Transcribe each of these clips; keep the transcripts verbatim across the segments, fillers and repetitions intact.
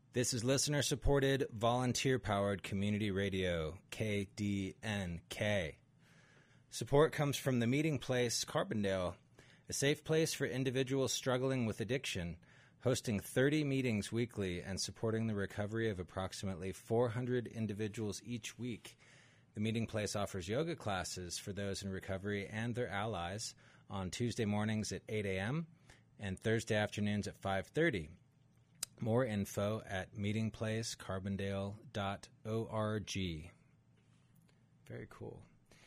This is listener-supported, volunteer-powered community radio, K D N K. Support comes from the Meeting Place, Carbondale, a safe place for individuals struggling with addiction, hosting thirty meetings weekly and supporting the recovery of approximately four hundred individuals each week. The Meeting Place offers yoga classes for those in recovery and their allies on Tuesday mornings at eight a.m. and Thursday afternoons at five thirty. More info at meeting place carbondale dot org. Very cool.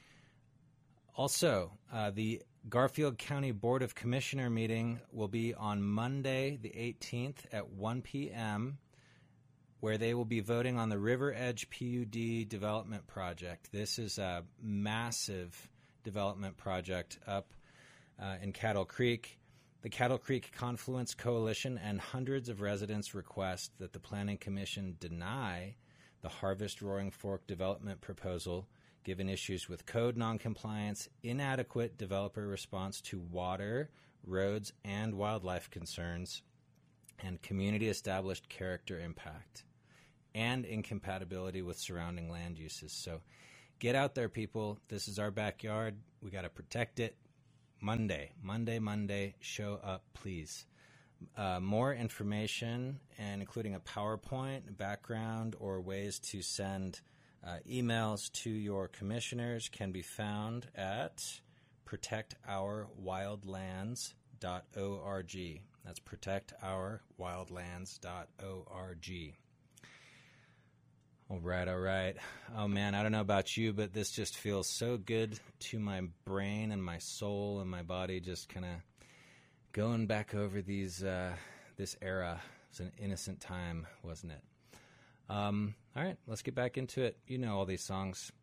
Also, uh, the Garfield County Board of Commissioner meeting will be on Monday, the eighteenth at one p.m., where they will be voting on the River Edge P U D development project. This is a massive development project up uh, in Cattle Creek. The Cattle Creek Confluence Coalition and hundreds of residents request that the Planning Commission deny the Harvest Roaring Fork development proposal, given issues with code noncompliance, inadequate developer response to water, roads, and wildlife concerns, and community-established character impact, and incompatibility with surrounding land uses. So get out there, people. This is our backyard. We got to protect it. Monday, Monday, Monday, show up, please. Uh, more information, and including a PowerPoint, background, or ways to send uh, emails to your commissioners can be found at protect our wildlands dot org. That's protect our wildlands dot org. All right, all right. Oh, man, I don't know about you, but this just feels so good to my brain and my soul and my body, just kind of going back over these uh, this era. It was an innocent time, wasn't it? Um, all right, let's get back into it. You know all these songs.